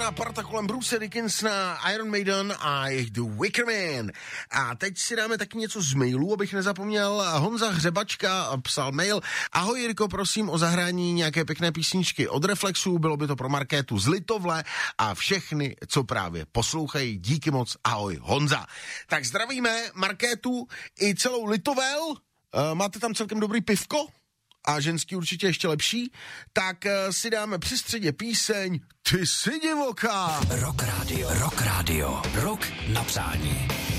Parta kolem Bruce Dickinsona, Iron Maiden a jejich The Wicker Man. A teď si dáme taky něco z mailů, abych nezapomněl. Honza Hřebačka psal mail. Ahoj Jirko, prosím o zahrání nějaké pěkné písničky od Reflexu, bylo by to pro Markétu z Litovle a všechny, co právě poslouchají. Díky moc, ahoj Honza. Tak zdravíme Markétu i celou Litovel. Máte tam celkem dobrý pivko? A ženský určitě ještě lepší, tak si dáme při středě píseň Ty jsi divoká. Rock Radio, rock na přání.